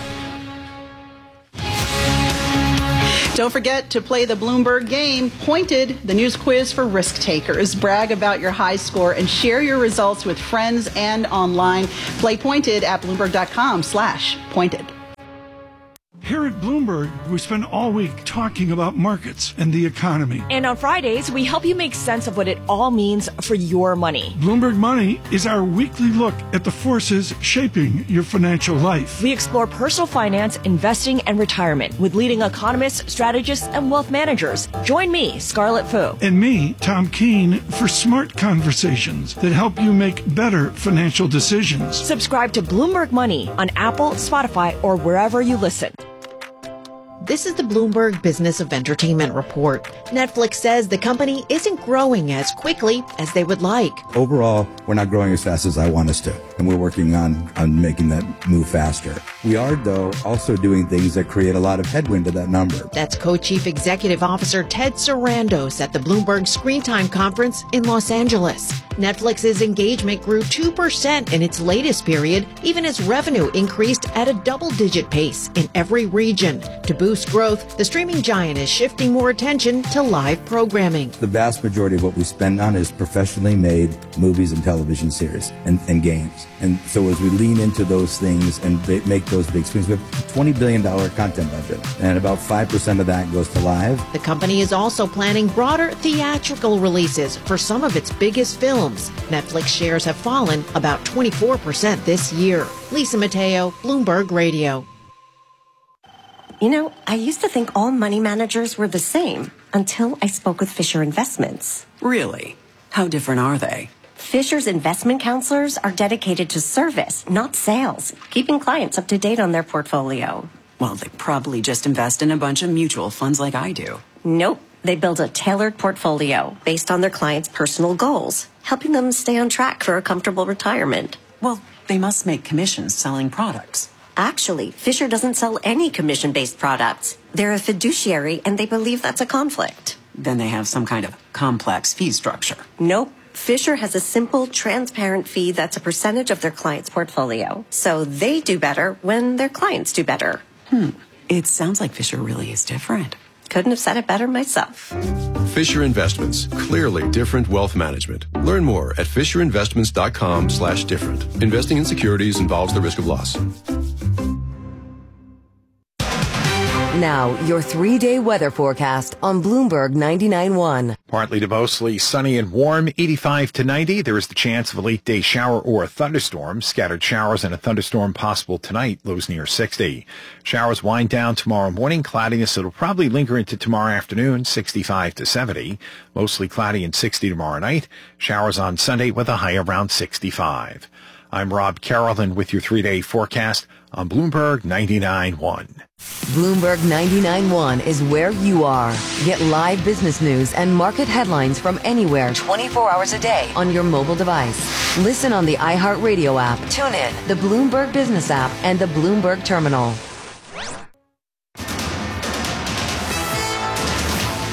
Don't forget to play the Bloomberg game, Pointed, the news quiz for risk takers. Brag about your high score and share your results with friends and online. Play Pointed at Bloomberg.com slash pointed. Here at Bloomberg, we spend all week talking about markets and the economy. And on Fridays, we help you make sense of what it all means for your money. Bloomberg Money is our weekly look at the forces shaping your financial life. We explore personal finance, investing, and retirement with leading economists, strategists, and wealth managers. Join me, Scarlett Fu. And me, Tom Keene, for smart conversations that help you make better financial decisions. Subscribe to Bloomberg Money on Apple, Spotify, or wherever you listen. This is the Bloomberg Business of Entertainment report. Netflix says the company isn't growing as quickly as they would like. Overall, we're not growing as fast as I want us to, and we're working on, on making that move faster. We are, though, also doing things that create a lot of headwind to that number. That's Co-Chief Executive Officer Ted Sarandos at the Bloomberg Screen Time Conference in Los Angeles. Netflix's engagement grew two percent in its latest period, even as revenue increased at a double-digit pace in every region. To boost growth, the streaming giant is shifting more attention to live programming. The vast majority of what we spend on is professionally made movies and television series and, and games. And so as we lean into those things and make those big swings, we have a twenty billion dollars content budget, and about five percent of that goes to live. The company is also planning broader theatrical releases for some of its biggest films. Netflix shares have fallen about twenty-four percent this year. Lisa Mateo, Bloomberg Radio. You know, I used to think all money managers were the same until I spoke with Fisher Investments. Really? How different are they? Fisher's investment counselors are dedicated to service, not sales, keeping clients up to date on their portfolio. Well, they probably just invest in a bunch of mutual funds like I do. Nope. They build a tailored portfolio based on their clients' personal goals, helping them stay on track for a comfortable retirement. Well, they must make commissions selling products. Actually, Fisher doesn't sell any commission-based products. They're a fiduciary, and they believe that's a conflict. Then they have some kind of complex fee structure. Nope. Fisher has a simple, transparent fee that's a percentage of their client's portfolio. So they do better when their clients do better. Hmm. It sounds like Fisher really is different. Couldn't have said it better myself. Fisher Investments. Clearly different wealth management. Learn more at fisherinvestments.com slash different. Investing in securities involves the risk of loss. Now, your three-day weather forecast on Bloomberg ninety-nine point one. Partly to mostly sunny and warm, eighty-five to ninety. There is the chance of a late-day shower or a thunderstorm. Scattered showers and a thunderstorm possible tonight, lows near sixty. Showers wind down tomorrow morning. Cloudiness, it'll probably linger into tomorrow afternoon, sixty-five to seventy. Mostly cloudy and sixty tomorrow night. Showers on Sunday with a high around sixty-five. I'm Rob Carolyn with your three-day forecast on Bloomberg ninety-nine point one. Bloomberg ninety-nine point one is where you are. Get live business news and market headlines from anywhere twenty-four hours a day on your mobile device. Listen on the iHeartRadio app, tune in, the Bloomberg Business app, and the Bloomberg Terminal.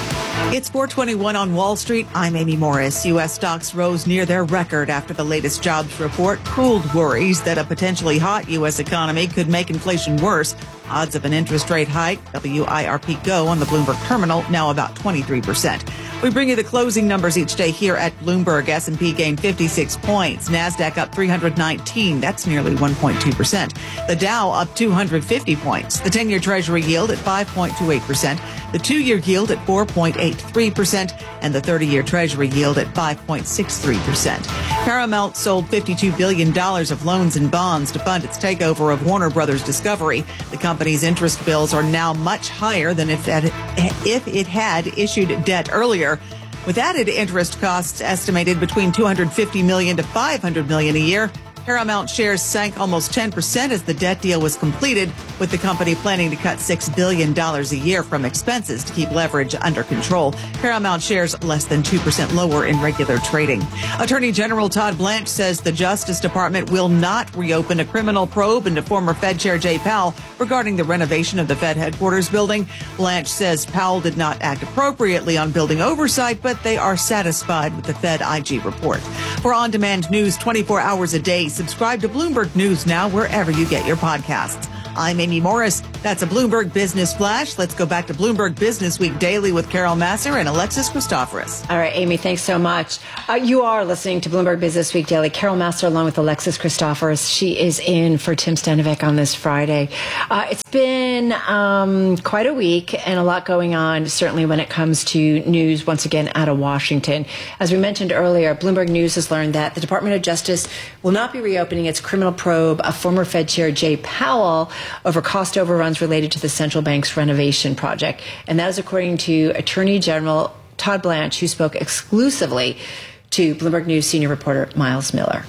It's four twenty-one on Wall Street. I'm Amy Morris. U S stocks rose near their record after the latest jobs report cooled worries that a potentially hot U S economy could make inflation worse. Odds of an interest rate hike, W I R P Go on the Bloomberg terminal, now about twenty-three percent. We bring you the closing numbers each day here at Bloomberg. S and P gained fifty-six points. NASDAQ up three hundred nineteen. That's nearly one point two percent. The Dow up two hundred fifty points. The ten-year Treasury yield at five point two eight percent. The two-year yield at four point eight three percent. And the thirty-year Treasury yield at five point six three percent. Paramount sold fifty-two billion dollars of loans and bonds to fund its takeover of Warner Brothers Discovery. The company's interest bills are now much higher than if it, if it had issued debt earlier. With added interest costs estimated between two hundred fifty million dollars to five hundred million dollars a year, Paramount shares sank almost ten percent as the debt deal was completed, with the company planning to cut six billion dollars a year from expenses to keep leverage under control. Paramount shares less than two percent lower in regular trading. Attorney General Todd Blanche says the Justice Department will not reopen a criminal probe into former Fed Chair Jay Powell regarding the renovation of the Fed headquarters building. Blanche says Powell did not act appropriately on building oversight, but they are satisfied with the Fed I G report. For on-demand news twenty-four hours a day, subscribe to Bloomberg News now wherever you get your podcasts. I'm Amy Morris. That's a Bloomberg Business Flash. Let's go back to Bloomberg Business Week Daily with Carol Masser and Alexis Christoforous. All right, Amy, thanks so much. Uh, you are listening to Bloomberg Business Week Daily. Carol Masser along with Alexis Christoforous. She is in for Tim Stenovic on this Friday. Uh, it's been um, quite a week and a lot going on, certainly when it comes to news, once again, out of Washington. As we mentioned earlier, Bloomberg News has learned that the Department of Justice will not be reopening its criminal probe of former Fed Chair Jay Powell over cost overruns related to the central bank's renovation project. And that is according to Attorney General Todd Blanche, who spoke exclusively to Bloomberg News senior reporter Miles Miller.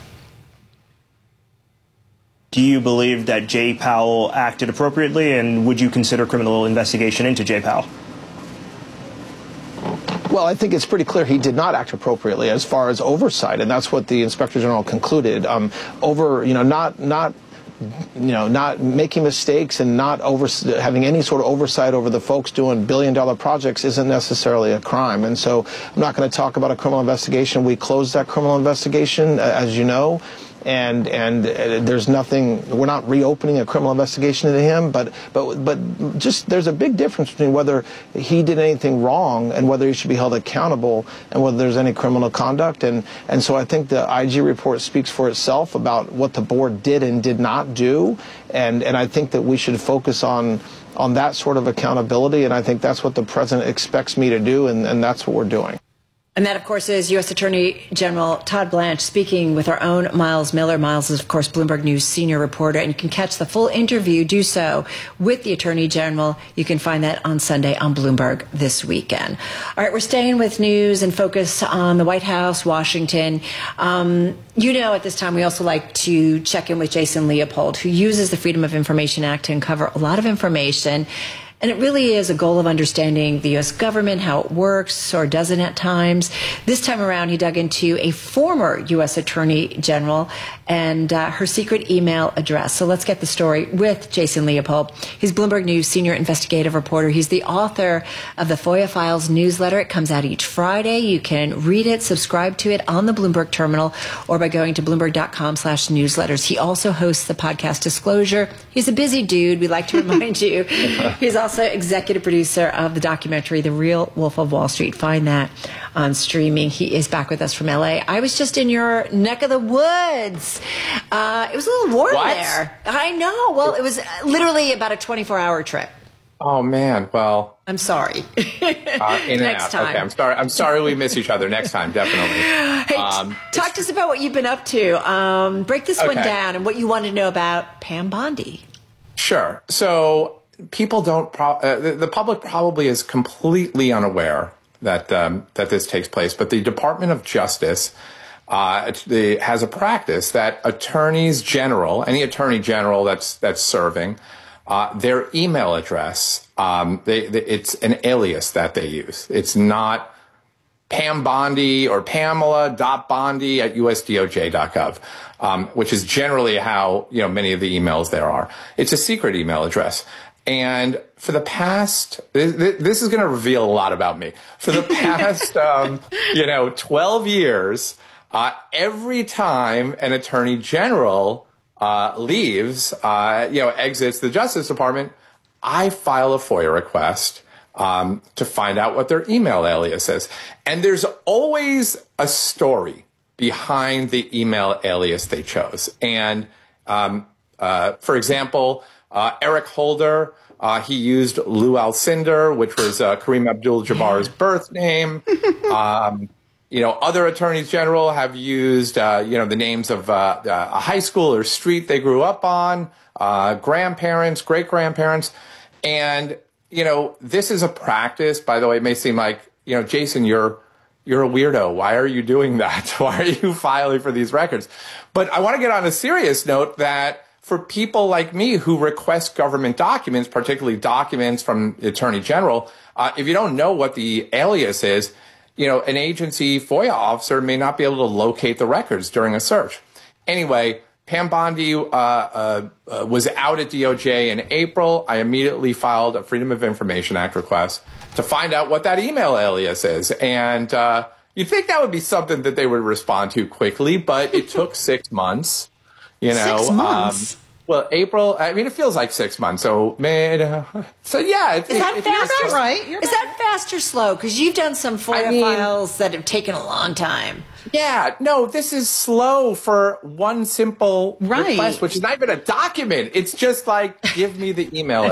Do you believe that Jay Powell acted appropriately, and would you consider criminal investigation into Jay Powell? Well, I think it's pretty clear he did not act appropriately as far as oversight, and that's what the Inspector General concluded. Um, over, you know, not not. you know, not making mistakes and not over, having any sort of oversight over the folks doing billion dollar projects isn't necessarily a crime. And so I'm not going to talk about a criminal investigation. We closed that criminal investigation, as you know. And and uh, there's nothing. We're not reopening a criminal investigation into him, but but but just there's a big difference between whether he did anything wrong and whether he should be held accountable and whether there's any criminal conduct. And and so I think the I G report speaks for itself about what the board did and did not do. And and I think that we should focus on on that sort of accountability. And I think that's what the president expects me to do, and, and that's what we're doing. And that, of course, is U S Attorney General Todd Blanche speaking with our own Miles Miller. Miles is, of course, Bloomberg News senior reporter, and you can catch the full interview, do so, with the Attorney General. You can find that on Sunday on Bloomberg this weekend. All right, we're staying with news and focus on the White House, Washington. Um, you know, at this time, we also like to check in with Jason Leopold, who uses the Freedom of Information Act to uncover a lot of information. And it really is a goal of understanding the U S government, how it works or doesn't at times. This time around, he dug into a former U S Attorney General and uh, her secret email address. So let's get the story with Jason Leopold. He's Bloomberg News senior investigative reporter. He's the author of the FOIA Files newsletter. It comes out each Friday. You can read it, subscribe to it on the Bloomberg terminal or by going to bloomberg.com slash newsletters. He also hosts the podcast Disclosure. He's a busy dude. We like to remind you. He's also Also executive producer of the documentary The Real Wolf of Wall Street. Find that on streaming. He is back with us from L A. I was just in your neck of the woods. Uh, it was a little warm what? there. I know. Well, it was literally about a twenty-four hour trip. Oh man. Well, I'm sorry. uh, in Next and out. time. Okay. I'm sorry. I'm sorry we miss each other. Next time, definitely. Hey, um, talk to us about what you've been up to. Um, break this one Okay. down and what you want to know about Pam Bondi. Sure. So. People don't. Pro- uh, the, the public probably is completely unaware that um, that this takes place. But the Department of Justice uh, the, has a practice that attorneys general, any attorney general that's that's serving, uh, their email address, um, they, they, it's an alias that they use. It's not Pam Bondi or Pamela.Bondi at U S D O J dot gov, um, which is generally how you know many of the emails there are. It's a secret email address. And for the past, this, this is going to reveal a lot about me. For the past, um, you know, twelve years, uh, every time an attorney general uh, leaves, uh, you know, exits the Justice Department, I file a FOIA request um, to find out what their email alias is. And there's always a story behind the email alias they chose. And um, uh, for example, Uh, Eric Holder, uh, he used Lou Alcindor, which was uh, Kareem Abdul-Jabbar's birth name. Um, you know, other attorneys general have used, uh, you know, the names of uh, a high school or street they grew up on, uh, grandparents, great-grandparents. And, you know, this is a practice, by the way, it may seem like, you know, Jason, you're you're a weirdo. Why are you doing that? Why are you filing for these records? But I want to get on a serious note that for people like me who request government documents, particularly documents from the Attorney General, uh, if you don't know what the alias is, you know, an agency FOIA officer may not be able to locate the records during a search. Anyway, Pam Bondi uh, uh, uh, was out at D O J in April. I immediately filed a Freedom of Information Act request to find out what that email alias is. And uh, you'd think that would be something that they would respond to quickly, but it took six months. You know, Six months. Um, well, April, I mean, it feels like six months. So, man, uh, so yeah. It, Is that it, fast? it, Or, right. You're is that fast or slow? Because you've done some FOIA I mean, files that have taken a long time. Yeah, no, this is slow for one simple Right. request, which is not even a document. It's just like, give me the email